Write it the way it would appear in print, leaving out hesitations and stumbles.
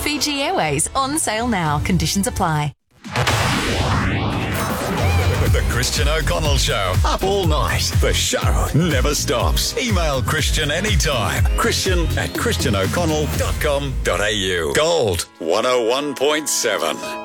Fiji Airways on sale now. Conditions apply. The Christian O'Connell Show. Up all night. The show never stops. Email Christian anytime. Christian@christianoconnell.com.au. Gold 101.7.